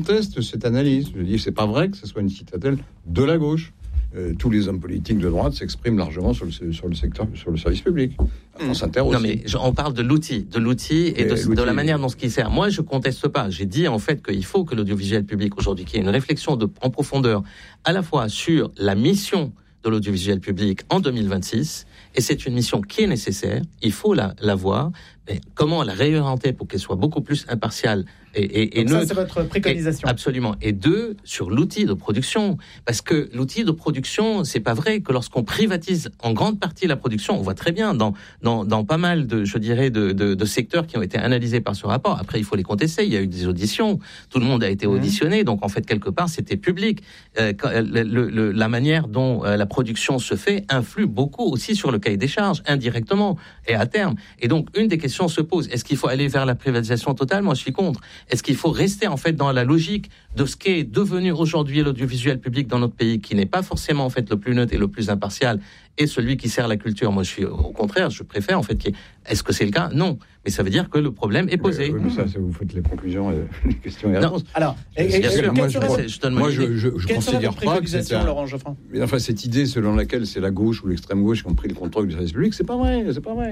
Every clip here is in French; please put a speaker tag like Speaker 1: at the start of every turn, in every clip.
Speaker 1: conteste cette analyse. Je dis, c'est pas vrai que ce soit une citadelle de la gauche. Tous les hommes politiques de droite s'expriment largement sur le secteur, sur le service public. France Inter aussi.
Speaker 2: Non, mais on parle de l'outil et de la manière dont ce qui sert. Moi, je conteste pas. J'ai dit en fait qu'il faut que l'audiovisuel public aujourd'hui, qu'il y ait une réflexion en profondeur, à la fois sur la mission de l'audiovisuel public en 2026, et c'est une mission qui est nécessaire. Il faut la voir. Mais comment la réorienter pour qu'elle soit beaucoup plus impartiale et
Speaker 3: neutre. Ça, c'est votre préconisation.
Speaker 2: Absolument. Et 2, sur l'outil de production. Parce que l'outil de production, c'est pas vrai que lorsqu'on privatise en grande partie la production, on voit très bien dans pas mal de secteurs qui ont été analysés par ce rapport. Après, il faut les contester. Il y a eu des auditions. Tout le monde a été auditionné. Donc, en fait, quelque part, c'était public. La manière dont la production se fait influe beaucoup aussi sur le cahier des charges, indirectement et à terme. Et donc, une des questions se pose. Est-ce qu'il faut aller vers la privatisation totale ? Moi, je suis contre. Est-ce qu'il faut rester en fait dans la logique de ce qu'est devenu aujourd'hui l'audiovisuel public dans notre pays, qui n'est pas forcément en fait le plus neutre et le plus impartial, et celui qui sert la culture ? Moi, je suis au contraire, je préfère en fait. Est-ce que c'est le cas ? Non, mais ça veut dire que le problème est posé.
Speaker 1: Mais ça, vous faites les conclusions, les questions et les réponses.
Speaker 3: Alors,
Speaker 1: moi, je considère pas que c'est
Speaker 3: Laurent Geoffrin.
Speaker 1: Mais enfin, cette idée selon laquelle c'est la gauche ou l'extrême gauche qui ont pris le contrôle du service public, c'est pas vrai.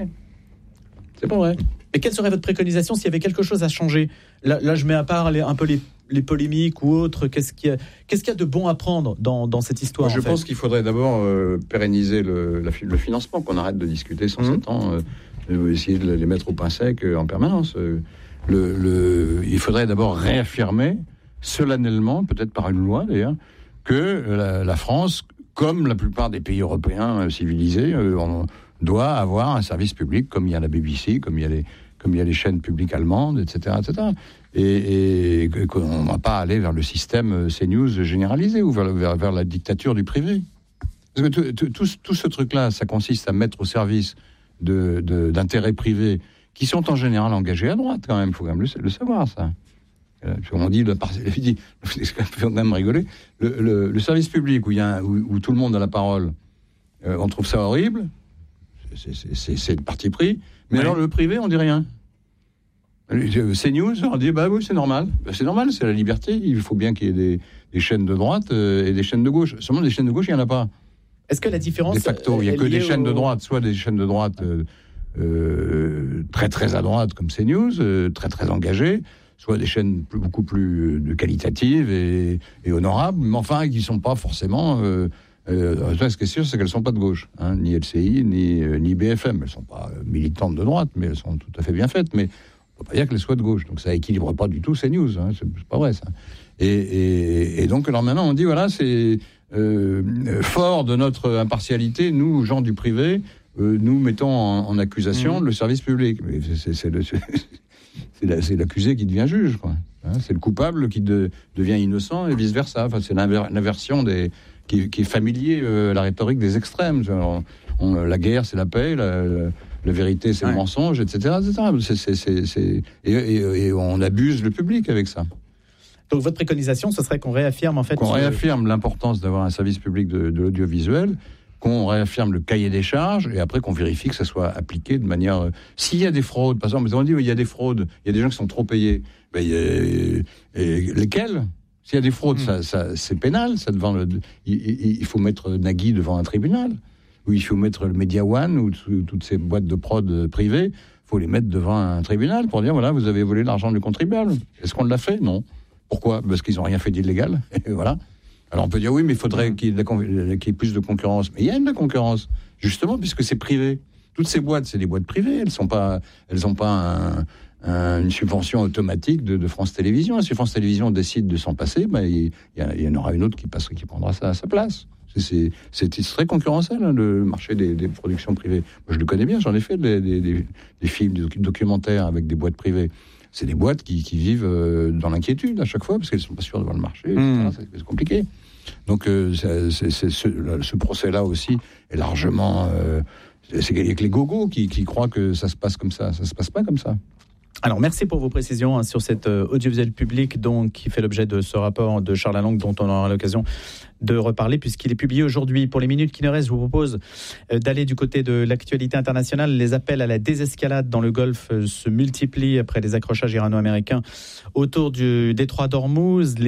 Speaker 3: Et quelle serait votre préconisation s'il y avait quelque chose à changer ? Là, je mets à part un peu les polémiques ou autres. Qu'est-ce qu'il y a de bon à prendre dans cette histoire ?
Speaker 1: Moi, je pense qu'il faudrait d'abord pérenniser le financement, qu'on arrête de discuter sans 7 ans, essayer de les mettre au pain sec en permanence. Il faudrait d'abord réaffirmer solennellement, peut-être par une loi d'ailleurs, que la France, comme la plupart des pays européens civilisés, doit avoir un service public, comme il y a la BBC, comme il y a les chaînes publiques allemandes, etc. Et qu'on ne va pas aller vers le système CNews généralisé ou vers la dictature du privé. Parce que tout ce truc-là, ça consiste à mettre au service d'intérêts privés qui sont en général engagés à droite, quand même. Il faut quand même le savoir, ça. On dit, c'est quand même rigoler, le service public où tout le monde a la parole, on trouve ça horrible. C'est le parti pris, mais alors le privé, on dit rien. CNews, on dit oui, c'est normal. C'est normal, c'est la liberté. Il faut bien qu'il y ait des chaînes de droite et des chaînes de gauche. Seulement des chaînes de gauche, il n'y en a pas.
Speaker 3: Est-ce que la différence...
Speaker 1: De facto, il n'y a que des chaînes de droite, soit des chaînes de droite très très à droite comme CNews, très très engagées, soit des chaînes beaucoup plus qualitatives et honorables, mais enfin qui ne sont pas forcément... ce qui est sûr, c'est qu'elles ne sont pas de gauche, ni LCI, ni BFM. Elles ne sont pas militantes de droite, mais elles sont tout à fait bien faites. Mais on ne peut pas dire qu'elles soient de gauche. Donc ça n'équilibre pas du tout CNews. C'est pas vrai, ça. Et donc, alors maintenant, on dit, voilà, c'est fort de notre impartialité, nous, gens du privé, nous mettons en accusation le service public. Mais c'est l'accusé qui devient juge, quoi. C'est le coupable qui devient innocent et vice-versa. Enfin, c'est l'inversion qui est familier à la rhétorique des extrêmes. La guerre, c'est la paix, la vérité, c'est le mensonge, etc. Et on abuse le public avec ça.
Speaker 3: Donc votre préconisation, ce serait qu'on réaffirme en fait...
Speaker 1: Qu'on réaffirme l'importance d'avoir un service public de l'audiovisuel, qu'on réaffirme le cahier des charges, et après qu'on vérifie que ça soit appliqué de manière... S'il y a des fraudes, par exemple, on dit il y a des fraudes, il y a des gens qui sont trop payés, lesquels ? S'il y a des fraudes, ça, c'est pénal. Il faut mettre Nagui devant un tribunal. Ou il faut mettre le Media One ou toutes ces boîtes de prod privées. Il faut les mettre devant un tribunal pour dire, voilà, vous avez volé l'argent du contribuable. Est-ce qu'on l'a fait ? Non. Pourquoi ? Parce qu'ils n'ont rien fait d'illégal. Et voilà. Alors on peut dire, oui, mais il faudrait qu'il y ait plus de concurrence. Mais il y a de la concurrence, justement, puisque c'est privé. Toutes ces boîtes, c'est des boîtes privées. Elles n'ont pas une subvention automatique de France Télévisions. Si France Télévisions décide de s'en passer, il y en aura une autre qui prendra ça à sa place. C'est très concurrentiel, le marché des productions privées. Moi, je le connais bien, j'en ai fait des films, des documentaires avec des boîtes privées. C'est des boîtes qui vivent dans l'inquiétude à chaque fois, parce qu'elles ne sont pas sûres devant le marché, etc. C'est compliqué. Donc, ce procès-là aussi est largement... c'est avec les gogos qui croient que ça se passe comme ça. Ça ne se passe pas comme ça.
Speaker 3: Alors, merci pour vos précisions sur cet audiovisuel public donc, qui fait l'objet de ce rapport de Charles Lalangue dont on aura l'occasion de reparler puisqu'il est publié aujourd'hui. Pour les minutes qui nous restent, je vous propose d'aller du côté de l'actualité internationale. Les appels à la désescalade dans le Golfe se multiplient après les accrochages irano-américains autour du détroit d'Ormuz.